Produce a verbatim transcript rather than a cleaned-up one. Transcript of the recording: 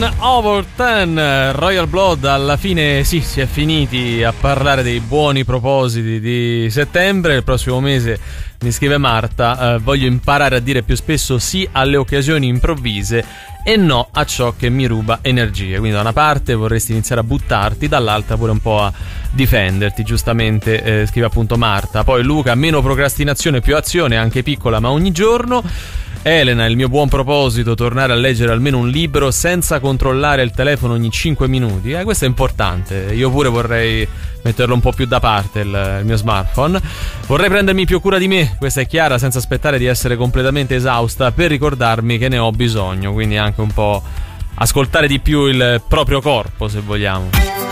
ten over ten, Royal Blood. Alla fine sì, si è finiti a parlare dei buoni propositi di settembre. Il prossimo mese, mi scrive Marta, eh, voglio imparare a dire più spesso sì alle occasioni improvvise e no a ciò che mi ruba energie. Quindi da una parte vorresti iniziare a buttarti, dall'altra pure un po' a difenderti, giustamente eh, scrive appunto Marta. Poi Luca, meno procrastinazione, più azione, anche piccola ma ogni giorno. Elena, il mio buon proposito, tornare a leggere almeno un libro senza controllare il telefono ogni cinque minuti. Eh, questo è importante. Io pure vorrei metterlo un po' più da parte il, il mio smartphone. Vorrei prendermi più cura di me, questa è Chiara, senza aspettare di essere completamente esausta per ricordarmi che ne ho bisogno. Quindi anche un po' ascoltare di più il proprio corpo, se vogliamo.